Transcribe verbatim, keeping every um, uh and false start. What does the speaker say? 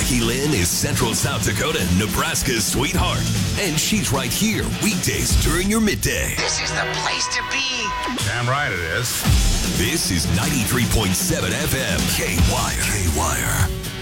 Jackie Lynn is Central South Dakota, Nebraska's sweetheart. And she's right here weekdays during your midday. This is the place to be. Damn right it is. This is ninety-three point seven F M K-Wire. K-Wire.